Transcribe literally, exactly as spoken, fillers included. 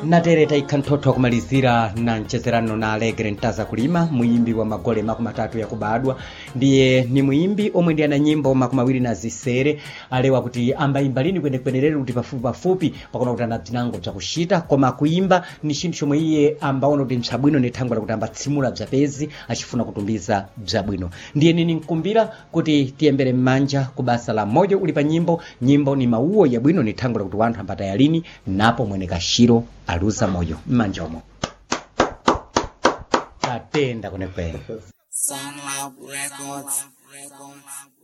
natereta ikhanthotho kumalizira na mchezerano na Alegre Ntaza Kulima, muimbi wa magole makumi matatu ya kubadwa. Ndiye ni muimbi omwe ndi ana nyimbo makumi mawiri na zisere. Alewa kuti ambaimba lini kwene kwenerero kuti pafupi pafupi pakona kuti anabzinango bzakushita, koma kuimba ni chinthu chomwe iye ambaona kuti msabwino ni thangwe lakuti ambatsimula bzapezi achifuna kutumbiza bzabwino. Ndiye nini nkumbira kuti tiyembere mmanja kubasa la moyo uli pa nyimbo. Nyimbo ni mauwo ya bwino ni thangwe lakuti wanthu ambata yalini napo mwene kashiro aluza moyo mmanjomo atenda kune kwene. Sunlove Records.